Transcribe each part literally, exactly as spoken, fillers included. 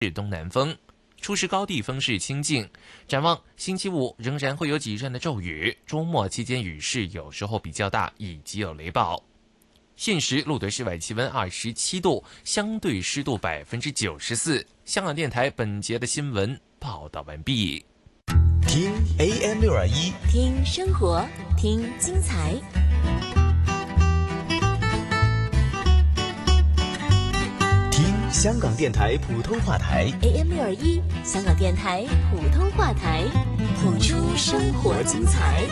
是东南风，初时高地风势清劲。展望星期五仍然会有几阵的骤雨，周末期间雨势有时候比较大，以及有雷暴。现时录得室外气温二十七度，相对湿度百分之九十四。香港电台本节的新闻报道完毕。 听 A M 六二一， 听生活，听精彩。 听香港电台普通话台 A M 六二一，香港电台普通话台，谱出生活精彩。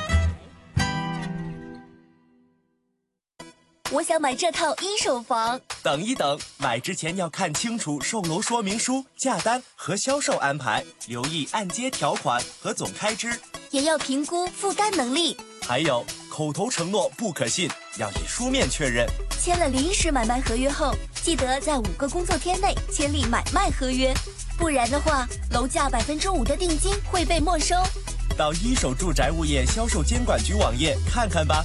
我想买这套一手房。 等一等，买之前要看清楚售楼说明书、价单和销售安排，留意按揭条款和总开支， 也要评估负担能力。 还有，口头承诺不可信，要以书面确认。 签了临时买卖合约后，记得在五个工作天内签立买卖合约，不然的话，楼价百分之五的定金会被没收。 到一手住宅物业销售监管局網頁看看吧。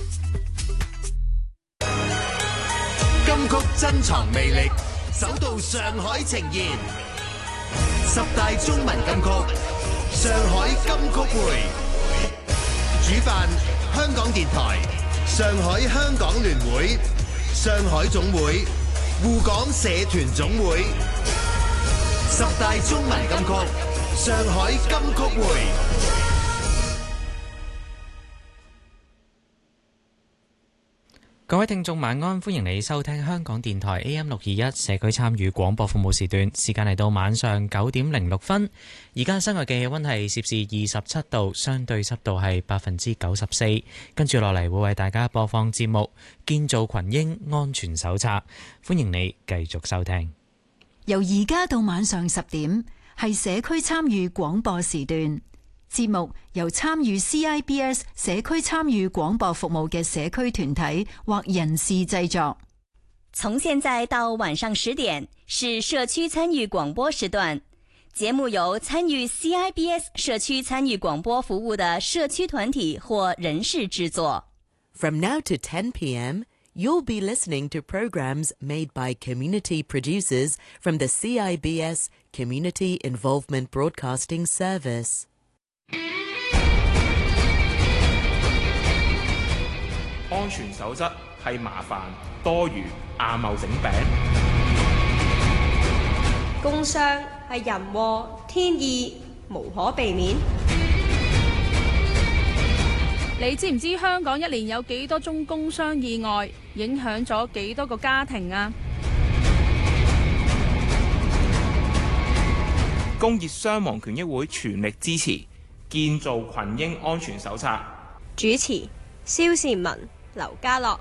金曲珍藏魅力，首度上海呈現十大中文金曲，上海金曲會。主辦香港電台、上海香港聯會、上海總會、滬港社團總會。十大中文金曲，上海金曲會。 各位聽眾晚安，歡迎你收聽香港電台 A M 六二一社區參與廣播服務時段，時間嚟到晚上九點零六分。而家室外嘅氣溫係攝氏二十七度，相對濕度係百分之九十四。跟住落嚟會為大家播放節目《建造群英安全手冊》，歡迎你繼續收聽。 由而家到晚上十點係社區參與廣播時段。節目由參與 C I B S 社區參與廣播服務嘅社區團體或人士製作。 從現在到晚上十點是社區參與廣播時段，節目由參與 C I B S 社區參與廣播服務的社區團體或人士製作。 From now to ten p m, you'll be listening to programs made by community producers from the C I B S Community Involvement Broadcasting Service。 安全守則係麻煩多餘亞貿整餅， 工傷係人禍天意，無可避免。 你知唔知香港一年有幾多宗工傷意外，影響咗幾多個家庭啊？ 工業傷亡權益會全力支持建造群英安全手冊。 主持蕭善文、劉家樂。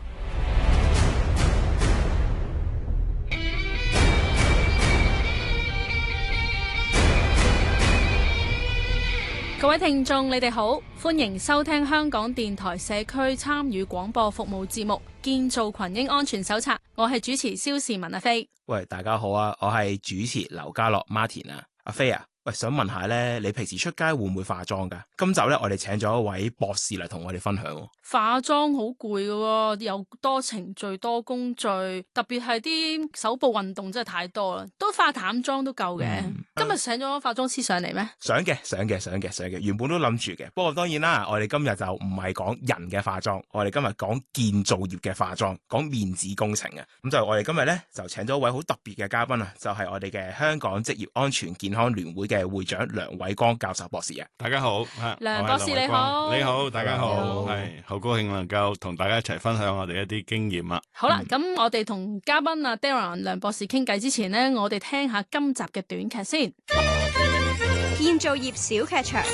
各位聽眾，你哋好，歡迎收聽香港電台社區參與廣播服務節目《建造群英安全手冊》，我係主持蕭善文阿飛。 喂，大家好啊，我係主持劉家樂 Martin 啊，阿飛啊。喂，想問下咧，你平時出街會唔會化妝噶？今集咧，我哋請咗一位博士嚟同我哋分享。 化妝好攰噶，又多程序多工序，特別係啲手部運動真係太多啦，都化淡妝都夠嘅。嗯、今日請咗化妝師上嚟咩？想嘅，想嘅，想嘅，想嘅，原本都諗住嘅。不過當然啦，我哋今日就唔係講人嘅化妝，我哋今日講建造業嘅化妝，講面子工程啊。咁就我哋今日咧就請咗一位好特別嘅嘉賓啊，就係、是、我哋嘅香港職業安全健康聯會嘅會長梁偉光教授博士啊。 大家好， 梁博士你好， 你好，大家好，係好高興能夠同大家一齊分享我哋一啲經驗啊。 好啦，咁、嗯、我哋同嘉賓啊 Darren 梁博士傾偈之前呢，我哋聽下今集嘅短劇先。 建造業小劇場，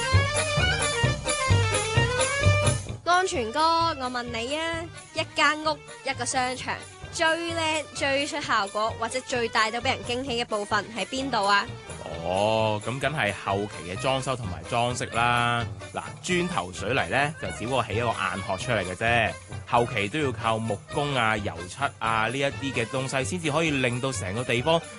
安全哥，我問你啊，一間屋一個商場，最靚最出效果或者最大到俾人驚喜嘅部分喺邊度啊？ 哦，咁梗係後期嘅裝修同埋裝飾啦。嗱，磚頭水泥咧就只不過起一個硬殼出嚟嘅啫，後期都要靠木工啊、油漆啊呢一啲嘅東西，先至可以令到成個地方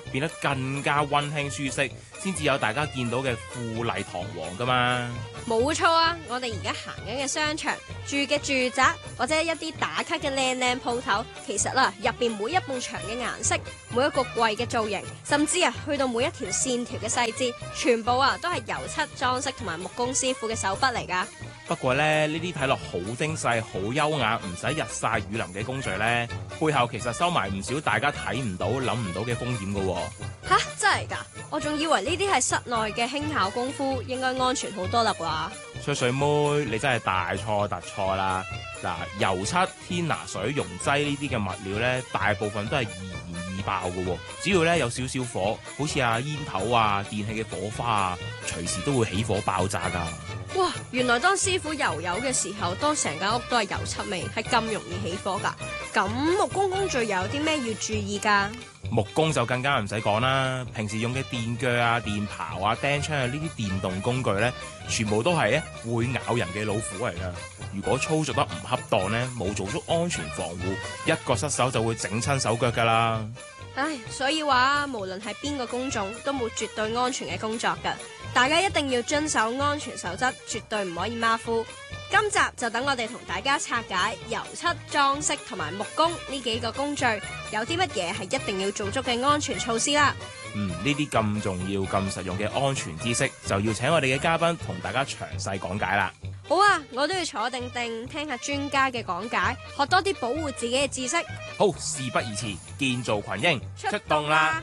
變得更加溫馨舒適，先至有大家見到嘅富麗堂皇噶嘛。 冇錯啊！我哋而家行緊嘅商場、住嘅住宅或者一啲打卡嘅靚靚鋪頭，其實啦入邊每一埲牆嘅顏色、每一個櫃嘅造型，甚至啊去到每一條線條嘅細節，全部啊都係油漆裝飾同埋木工師傅嘅手筆嚟㗎。 不過咧，呢啲睇落好精細、好優雅，唔使日曬雨淋嘅工序咧，背後其實收埋唔少大家睇唔到、諗唔到嘅風險㗎喎。 吓，真係㗎？我仲以為呢啲係室內嘅輕巧功夫，應該安全好多啦啩。 水水妹，你真係大錯特錯啦！嗱，油漆、天拿水、溶劑呢啲嘅物料咧，大部分都係易燃易爆㗎喎。只要咧有少少火，好似啊煙頭啊、電器嘅火花啊，隨時都會起火爆炸㗎。 哇！原來當師傅油油嘅時候，當成間屋都係油漆味，係咁容易起火㗎。咁木工工序又有啲咩要注意㗎？ 木工就更加唔使講啦，平時用嘅電鋸啊、電刨啊、釘槍啊呢啲電動工具咧，全部都係咧會咬人嘅老虎嚟㗎。如果操作得唔恰當咧，冇做足安全防護，一個失手就會整親手腳㗎啦。 唉，所以話無論係邊個工種，都冇絕對安全嘅工作㗎。大家一定要遵守安全守則，絕對唔可以馬虎。今集就等我哋同大家拆解油漆、裝飾同埋木工呢幾個工序，有啲乜嘢係一定要做足嘅安全措施啦。 嗯，呢啲咁重要、咁實用嘅安全知識，就要請我哋嘅嘉賓同大家詳細講解啦。 好啊，我都要坐定定聽下專家嘅講解，學多啲保護自己嘅知識。 好，事不宜遲，建造群英出動啦！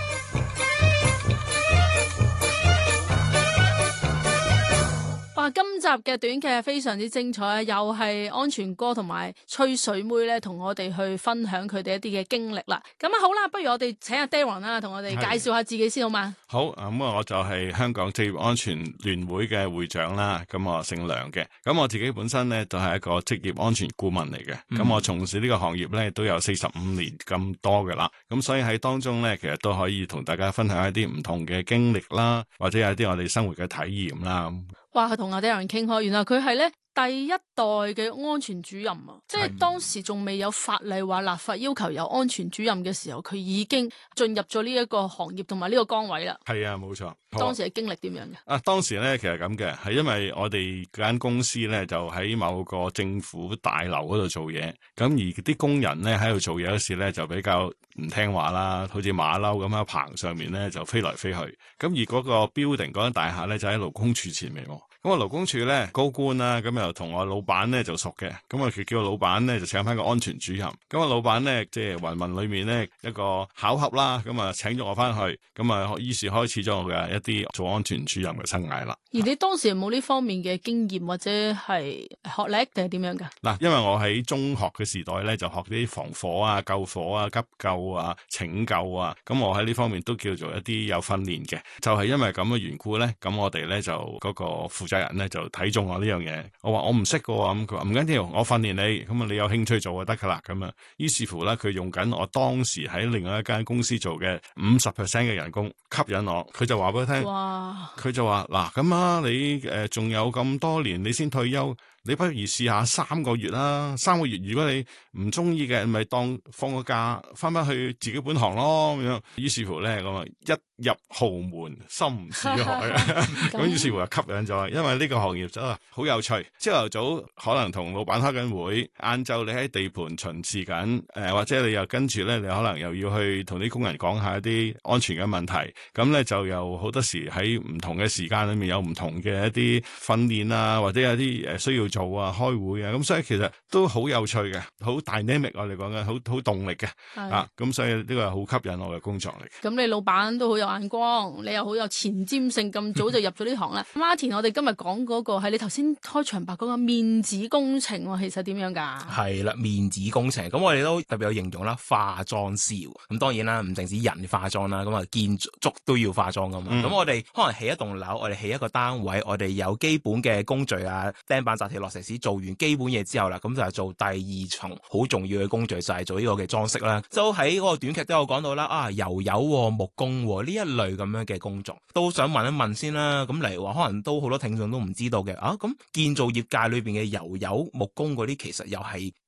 哇！今集嘅短劇非常之精彩，又係安全哥同埋吹水妹咧，同我哋去分享佢哋一啲嘅經歷啦。咁啊好啦，不如我哋請阿 Darren 啦，同我哋介紹下自己先好嘛？ 好，咁啊，我就係香港職業安全聯會嘅會長啦。咁我姓梁嘅，咁我自己本身咧就係一個職業安全顧問嚟嘅。咁、嗯、我從事呢個行業咧都有四十五年咁多嘅啦。咁所以喺當中咧，其實都可以同大家分享一啲唔同嘅經歷啦，或者有啲我哋生活嘅體驗啦。 哇！同阿 Darren 傾開，原來佢係咧第一代嘅安全主任啊！即係當時仲未有法例話立法要求有安全主任嘅時候，佢已經進入咗呢一個行業同埋呢個崗位啦。係啊，冇錯。當時嘅經歷點樣嘅？啊，當時咧其實咁嘅，係因為我哋間公司咧就喺某個政府大樓嗰度做嘢，咁而啲工人咧喺度做嘢嗰時咧就比較唔聽話啦，好似馬騮咁喺棚上面咧就飛來飛去。咁而嗰個 building 嗰間大廈咧就喺勞工處前面。咁啊勞工處咧高官啦，咁又同我老闆咧就熟嘅，咁啊佢叫我老闆咧就請翻個安全主任。咁啊老闆咧即係芸芸裏面咧一個巧合啦，咁啊請咗我翻去，咁啊於是開始咗我嘅一啲做安全主任嘅生涯啦。而你當時有冇呢方面嘅經驗或者係學歷定係點樣噶？嗱，因為我喺中學嘅時代咧就學啲防火啊、救火啊、急救啊、拯救啊，咁我喺呢方面都叫做一啲有訓練嘅。就係、是、因為咁嘅緣故咧，咁我哋咧就嗰個負責人咧就睇中我呢樣嘢。我話我唔識㗎喎，咁佢話唔緊要，我訓練你，咁啊你有興趣做就得噶啦。咁啊，於是乎咧佢用緊我當時喺另外一間公司做嘅五十 percent 嘅人工吸引我，佢就話俾我聽，哇！佢就話嗱咁啊，你誒仲、呃、有咁多年，你先退休。你不如試下三個月啦，三個月如果你唔中意嘅，咪當放個假，翻返去自己本行咯咁樣。於是乎咧，咁啊一入豪門深似海，咁於是乎就吸引咗。因為呢個行業真係好有趣。朝頭早可能同老闆開緊會，晏晝你喺地盤巡視緊，誒、呃、或者你又跟住咧，你可能又要去同啲工人講下一啲安全嘅問題。咁咧就有好多時喺唔同嘅時間裏面有唔同嘅一啲訓練啊，或者有啲誒需要做啊、開會啊，咁所以其實都好有趣嘅，好 dynamic 我哋講緊，好好動力嘅啊，咁所以呢個係好吸引我嘅工作嚟。咁你老闆都好有眼光，你又好有前瞻性，咁早就入咗呢行啦。Martin，我哋今日講嗰個係你頭先開場白嗰個面子工程，其實點樣㗎？係啦，面子工程，咁我哋都特別有形容啦，化妝師。咁當然啦，唔淨止人化妝啦，咁啊建築都要化妝㗎嘛。咁、嗯、我哋可能起一棟樓，我哋起一個單位，我哋有基本嘅工序啊，釘板、紮鐵、落石屎，做完基本嘢之後啦，咁就係做第二層好重要嘅工序，就係、是、做呢個嘅裝飾啦。就喺嗰個短劇都有講到啦，啊油油木工呢一類咁樣嘅工作，都想問一問先啦。咁嚟話可能都好多聽眾都唔知道嘅啊。咁建造業界裏邊嘅油油木工嗰啲，其實又係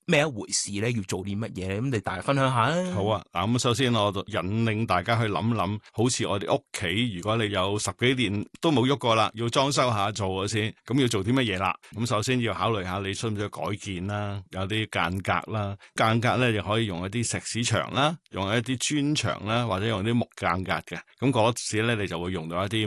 咩一回事咧？要做啲乜嘢？咁你大家分享下啦。 好啊，嗱咁首先我就引領大家去諗諗，好似我哋屋企，如果你有十幾年都冇喐過啦，要裝修下做咗先，咁要做啲乜嘢啦？咁首先要考慮下你需唔需要改建啦，有啲間隔啦，間隔咧就可以用一啲石屎牆啦，用一啲磚牆啦，或者用啲木間隔嘅，咁嗰時咧你就會用到一啲